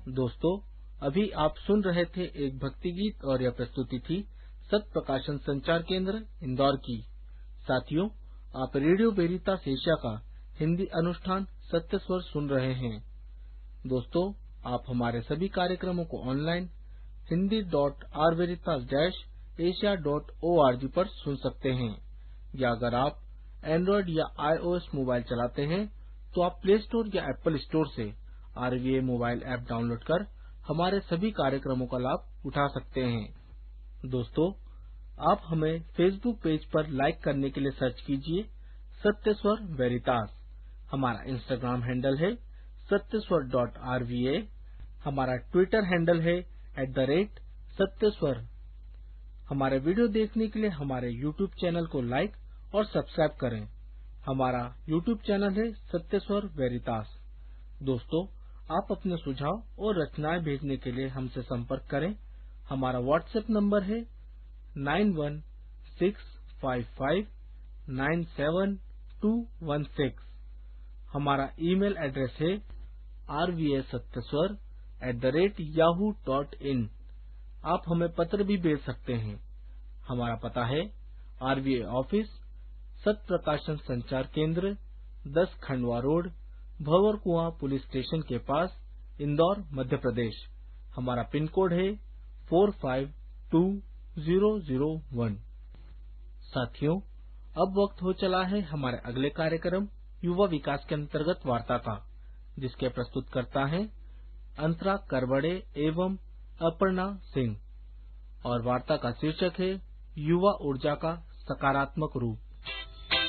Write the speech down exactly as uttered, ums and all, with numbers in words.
दोस्तों, अभी आप सुन रहे थे एक भक्ति गीत और यह प्रस्तुति थी सत्य प्रकाशन संचार केंद्र इंदौर की। साथियों, आप रेडियो वेरितास एशिया का हिंदी अनुष्ठान सत्य स्वर सुन रहे हैं। दोस्तों, आप हमारे सभी कार्यक्रमों को online Hindi dot are वेरितास dash Asia dot O R G पर सुन सकते हैं, या अगर आप एंड्रॉयड या आईओएस मोबाइल चलाते हैं तो आप प्ले स्टोर या एप्पल स्टोर से आरवीए मोबाइल ऐप डाउनलोड कर हमारे सभी कार्यक्रमों का लाभ उठा सकते हैं। दोस्तों, आप हमें फेसबुक पेज पर लाइक करने के लिए सर्च कीजिए सत्य स्वर वेरितास। हमारा इंस्टाग्राम हैंडल है सत्य स्वर डॉट आर वी ए। हमारा ट्विटर हैंडल है एट द रेट सत्य स्वर। हमारे वीडियो देखने के लिए हमारे यूट्यूब चैनल को लाइक और सब्सक्राइब करें। हमारा यूट्यूब चैनल है सत्य स्वर वेरितास। दोस्तों, आप अपने सुझाव और रचनाएं भेजने के लिए हमसे संपर्क करें। हमारा व्हाट्सएप नंबर है nine one six five five nine seven to one six. हमारा ईमेल एड्रेस है are V A सत्यस्वर at the rate Yahoo dot in. आप हमें पत्र भी भेज सकते हैं। हमारा पता है आरवीए ऑफिस, सत्य प्रकाशन संचार केंद्र, दस खंडवा रोड, भंवर कुआं पुलिस स्टेशन के पास, इंदौर, मध्य प्रदेश। हमारा पिन कोड है four five to zero zero one. साथियों, अब वक्त हो चला है हमारे अगले कार्यक्रम युवा विकास के अंतर्गत वार्ता का, जिसके प्रस्तुतकर्ता हैं अंतरा करवड़े एवं अपर्णा सिंह, और वार्ता का शीर्षक है युवा ऊर्जा का सकारात्मक रूप।